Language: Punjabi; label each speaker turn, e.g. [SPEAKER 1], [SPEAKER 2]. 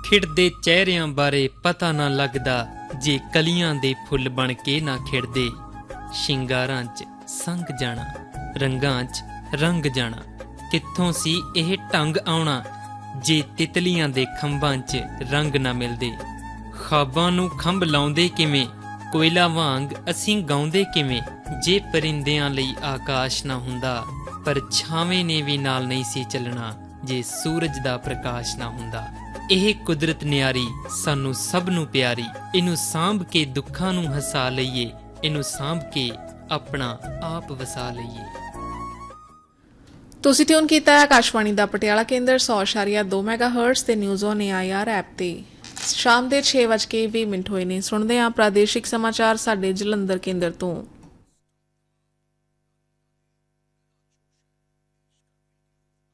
[SPEAKER 1] ਖਿੜਦੇ ਚਿਹਰਿਆਂ ਬਾਰੇ ਪਤਾ ਨਾ ਲੱਗਦਾ ਜੇ ਕਲੀਆਂ ਦੇ ਫੁੱਲ ਬਣ ਕੇ ਨਾ ਖਿੜਦੇ। ਸ਼ਿੰਗਾਰਾਂ 'ਚ ਸੰਗ ਜਾਣਾ, ਰੰਗਾਂ 'ਚ ਰੰਗ ਜਾਣਾ, ਕਿੱਥੋਂ ਸੀ ਇਹ ਢੰਗ ਆਉਣਾ ਜੇ ਤਿਤਲੀਆਂ ਦੇ ਖੰਭਾਂ 'ਚ ਰੰਗ ਨਾ ਮਿਲਦੇ। ਖ਼ਾਬਾਂ ਨੂੰ ਖੰਭ ਲਾਉਂਦੇ ਕਿਵੇਂ, ਕੋਇਲਾ ਵਾਂਗ ਅਸੀਂ ਗਾਉਂਦੇ ਕਿਵੇਂ ਜੇ ਪਰਿੰਦਿਆਂ ਲਈ ਆਕਾਸ਼ ਨਾ ਹੁੰਦਾ। ਪਰ ਛਾਵੇਂ ਨੇ ਵੀ ਨਾਲ ਨਹੀਂ ਸੀ ਚੱਲਣਾ ਜੇ ਸੂਰਜ ਦਾ ਪ੍ਰਕਾਸ਼ ਨਾ ਹੁੰਦਾ। ਇਹ ਕੁਦਰਤ ਨਿਆਰੀ ਸਾਨੂੰ ਸਭ ਨੂੰ ਪਿਆਰੀ, ਇਹਨੂੰ ਸਾਂਭ ਕੇ ਦੁੱਖਾਂ ਨੂੰ ਹਸਾ ਲਈਏ, ਇਹਨੂੰ ਸਾਂਭ ਕੇ ਆਪਣਾ ਆਪ ਵਸਾ ਲਈਏ।
[SPEAKER 2] ਤੁਸੀਂ ਟਿਊਨ ਕੀਤਾ ਹੈ ਆਕਾਸ਼ਵਾਣੀ ਦਾ ਪਟਿਆਲਾ ਕੇਂਦਰ 100.2 ਮੈਗਾਹਰਟਜ਼ ਤੇ ਨਿਊਜ਼ ਔਨ AIR ਐਪ ਤੇ। ਸ਼ਾਮ ਦੇ 6:20 ਹੋਏ ਨੇ। ਸੁਣਦੇ ਹਾਂ ਪ੍ਰਾਦੇਸ਼ਿਕ ਸਮਾਚਾਰ ਸਾਡੇ ਜਲੰਧਰ ਕੇਂਦਰ ਤੋਂ।